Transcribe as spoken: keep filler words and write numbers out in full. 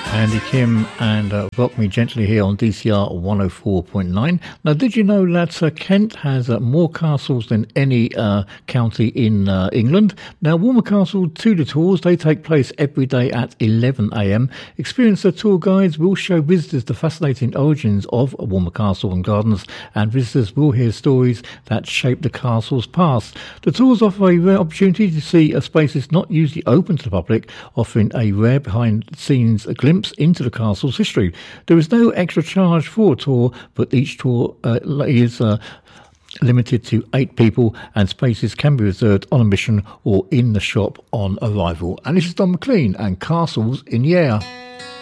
Andy Kim and uh, Rock Me Gently here on D C R one oh four point nine. Now, did you know that uh, Kent has uh, more castles than any uh, county in uh, England? Now, Walmer Castle Tudor tours, they take place every day at eleven a m. Experienced tour guides will show visitors the fascinating origins of Walmer Castle and Gardens, and visitors will hear stories that shape the castle's past. The tours offer a rare opportunity to see a spaces not usually open to the public, offering a rare behind-the-scenes glimpse into the castle's history. There is no extra charge for a tour, but each tour uh, is uh, limited to eight people, and spaces can be reserved on admission or in the shop on arrival. And this is Don McLean and Castles in the Air.